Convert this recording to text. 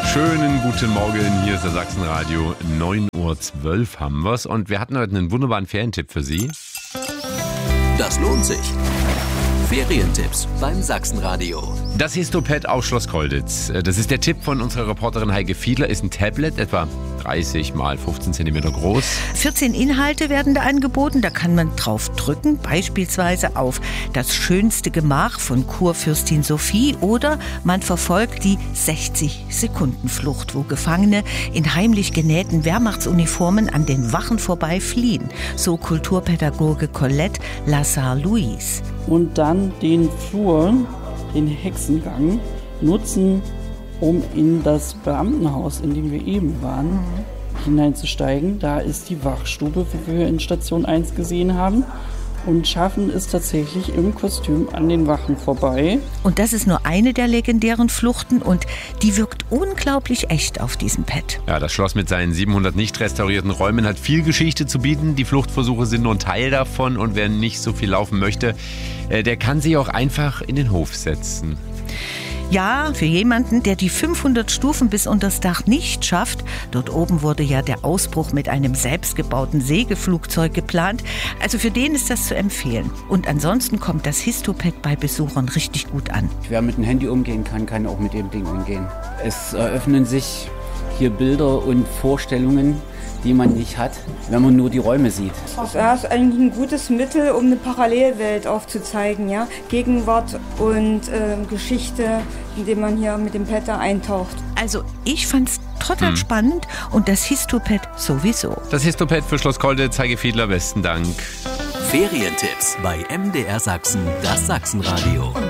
Schönen guten Morgen, hier ist der Sachsenradio, 9:12 Uhr haben wir's und wir hatten heute einen wunderbaren Ferientipp für Sie. Das lohnt sich. Ferientipps beim Sachsenradio. Das Histopad auf Schloss Kolditz. Das ist der Tipp von unserer Reporterin Heike Fiedler, ist ein Tablet, etwa 30 mal 15 cm groß. 14 Inhalte werden da angeboten, da kann man drauf drücken, beispielsweise auf das schönste Gemach von Kurfürstin Sophie oder man verfolgt die 60-Sekunden-Flucht, wo Gefangene in heimlich genähten Wehrmachtsuniformen an den Wachen vorbei fliehen, so Kulturpädagoge Colette Lassar-Louis. Und dann den Flur, den Hexengang, nutzen, um in das Beamtenhaus, in dem wir eben waren, hineinzusteigen. Da ist die Wachstube, wie wir in Station 1 gesehen haben. Und schaffen es tatsächlich im Kostüm an den Wachen vorbei. Und das ist nur eine der legendären Fluchten und die wirkt unglaublich echt auf diesem Pad. Ja, das Schloss mit seinen 700 nicht restaurierten Räumen hat viel Geschichte zu bieten. Die Fluchtversuche sind nur ein Teil davon und wer nicht so viel laufen möchte, der kann sich auch einfach in den Hof setzen. Ja, für jemanden, der die 500 Stufen bis unters Dach nicht schafft, dort oben wurde ja der Ausbruch mit einem selbstgebauten Segelflugzeug geplant, also für den ist das zu empfehlen. Und ansonsten kommt das Histopad bei Besuchern richtig gut an. Wer mit dem Handy umgehen kann auch mit dem Ding umgehen. Es eröffnen sich hier Bilder und Vorstellungen, die man nicht hat, wenn man nur die Räume sieht. Das ist eigentlich ein gutes Mittel, um eine Parallelwelt aufzuzeigen, ja? Gegenwart und Geschichte, indem man hier mit dem Pad da eintaucht. Also ich fand's total spannend und das Histopad sowieso. Das Histopad für Schloss Kolditz, Heike Fiedler, besten Dank. Ferientipps bei MDR Sachsen, das Sachsenradio.